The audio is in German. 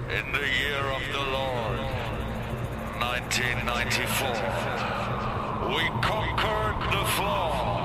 In the year of the Lord, 1994, we conquered the flaw.